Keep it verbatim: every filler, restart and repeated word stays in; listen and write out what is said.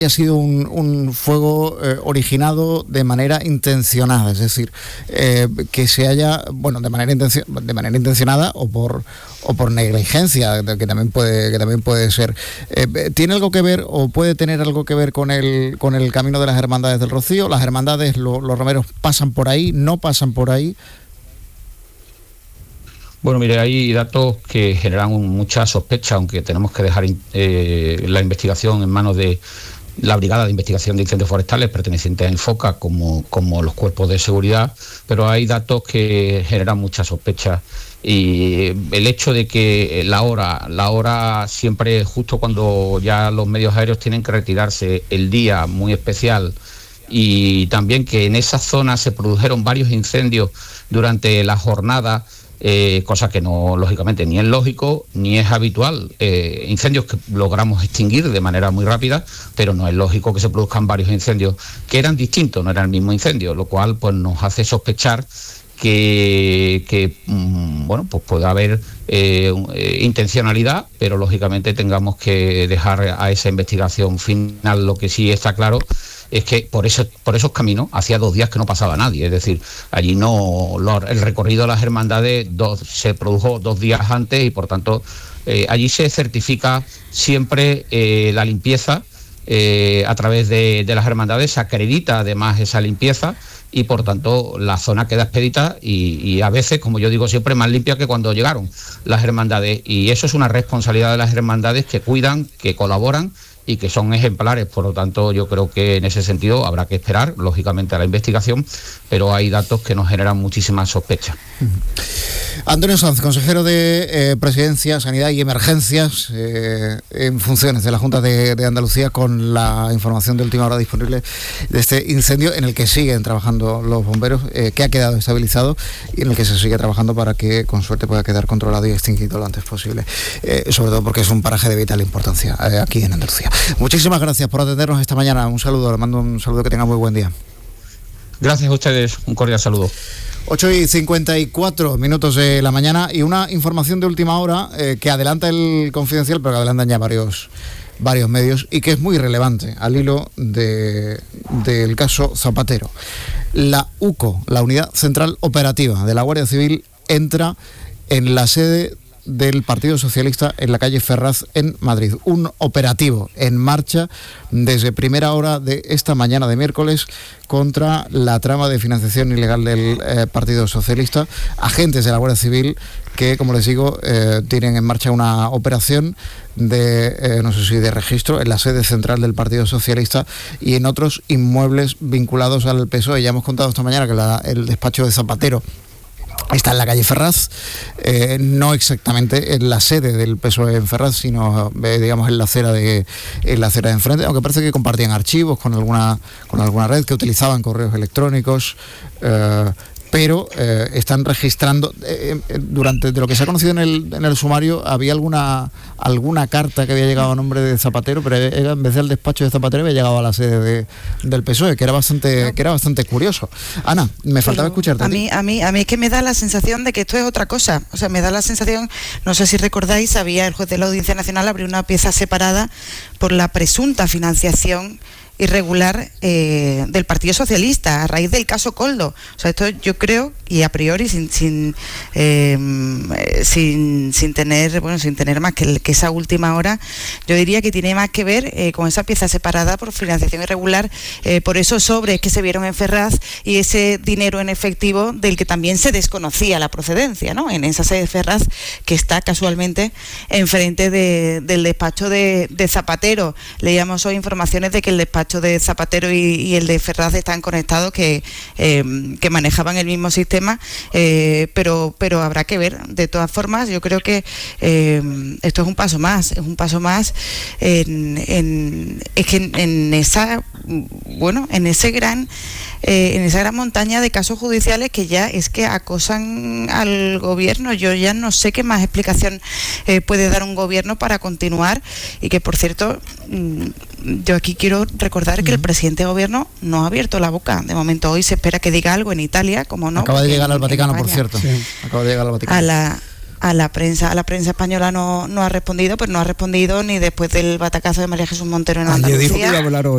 ha sido un, un fuego eh, originado de manera intencionada, es decir, eh, que se haya, bueno, de manera intencio- de manera intencionada o por o por negligencia, que también puede que también puede ser. Eh, ¿Tiene algo que ver o puede tener algo que ver con el con el camino de las hermandades del Rocío? Las hermandades, lo, los romeros pasan por ahí, no pasan por ahí. Bueno, mire, hay datos que generan mucha sospecha, aunque tenemos que dejar eh, la investigación en manos de la Brigada de Investigación de Incendios Forestales perteneciente a Infoca, como, como los cuerpos de seguridad, pero hay datos que generan mucha sospecha. Y el hecho de que la hora, la hora siempre justo cuando ya los medios aéreos tienen que retirarse, el día muy especial, y también que en esa zona se produjeron varios incendios durante la jornada, Eh, cosa que no, lógicamente, ni es lógico ni es habitual. Eh, incendios que logramos extinguir de manera muy rápida, pero no es lógico que se produzcan varios incendios que eran distintos, no era el mismo incendio, lo cual pues nos hace sospechar que, que mmm, bueno, pues puede haber eh, eh, intencionalidad, pero lógicamente tengamos que dejar a esa investigación final. Lo que sí está claro es que por eso, por esos caminos hacía dos días que no pasaba nadie, es decir, allí no, lo, el recorrido de las hermandades dos, se produjo dos días antes y por tanto eh, allí se certifica siempre eh, la limpieza eh, a través de, de las hermandades, se acredita además esa limpieza y por tanto la zona queda expedita y, y a veces, como yo digo siempre, más limpia que cuando llegaron las hermandades, y eso es una responsabilidad de las hermandades que cuidan, que colaboran y que son ejemplares. Por lo tanto, yo creo que en ese sentido habrá que esperar, lógicamente, a la investigación, pero hay datos que nos generan muchísimas sospechas. Antonio Sanz, consejero de eh, Presidencia, Sanidad y Emergencias eh, en funciones de la Junta de, de Andalucía, con la información de última hora disponible de este incendio en el que siguen trabajando los bomberos, eh, que ha quedado estabilizado y en el que se sigue trabajando para que con suerte pueda quedar controlado y extinguido lo antes posible, eh, sobre todo porque es un paraje de vital importancia eh, aquí en Andalucía. Muchísimas gracias por atendernos esta mañana. Un saludo, le mando un saludo, que tenga muy buen día. Gracias a ustedes, un cordial saludo. ocho y cincuenta y cuatro minutos de la mañana y una información de última hora eh, que adelanta el Confidencial, pero que adelantan ya varios, varios medios y que es muy relevante al hilo de, del caso Zapatero. La U C O, la Unidad Central Operativa de la Guardia Civil, entra en la sede del Partido Socialista en la calle Ferraz en Madrid. Un operativo en marcha desde primera hora de esta mañana de miércoles contra la trama de financiación ilegal del eh, Partido Socialista. Agentes de la Guardia Civil que, como les digo, eh, tienen en marcha una operación de, eh, no sé si de registro, en la sede central del Partido Socialista y en otros inmuebles vinculados al P S O E. Ya hemos contado esta mañana que la, el despacho de Zapatero está en la calle Ferraz, eh, no exactamente en la sede del P S O E en Ferraz, sino eh, digamos en la acera de en la acera de enfrente, aunque parece que compartían archivos con alguna con alguna red, que utilizaban correos electrónicos, eh, pero eh, están registrando eh, eh, durante de lo que se ha conocido en el en el sumario había alguna alguna carta que había llegado a nombre de Zapatero, pero era, en vez del despacho de Zapatero había llegado a la sede de, del P S O E, que era bastante que era bastante curioso. Ana, me faltaba pero escucharte. A mí a mí a mí es que me da la sensación de que esto es otra cosa. O sea, me da la sensación, no sé si recordáis, había el juez de la Audiencia Nacional abrió una pieza separada por la presunta financiación irregular eh, del Partido Socialista a raíz del caso Koldo. O sea, esto yo creo, y a priori sin sin eh, sin, sin tener bueno sin tener más que, que esa última hora, yo diría que tiene más que ver eh, con esa pieza separada por financiación irregular, eh, por esos sobres que se vieron en Ferraz y ese dinero en efectivo del que también se desconocía la procedencia, ¿no? En esa sede de Ferraz que está casualmente enfrente de, del despacho de, de Zapatero. Leíamos hoy informaciones de que el despacho de Zapatero y, y el de Ferraz están conectados, que, eh, que manejaban el mismo sistema, eh, pero, pero habrá que ver. De todas formas, yo creo que eh, esto es un paso más, es un paso más en, en, es que en, en esa, bueno, en ese gran Eh, en esa gran montaña de casos judiciales que ya es que acosan al gobierno. Yo ya no sé qué más explicación eh, puede dar un gobierno para continuar, y que, por cierto, mmm, yo aquí quiero recordar que el presidente de gobierno no ha abierto la boca. De momento hoy se espera que diga algo en Italia, como no. Acaba de llegar al Vaticano, por cierto. Sí. Acaba de llegar al Vaticano. A la A la prensa, a la prensa española no, no ha respondido, pero no ha respondido ni después del batacazo de María Jesús Montero en Andalucía. Dijo que iba a hablar hoy.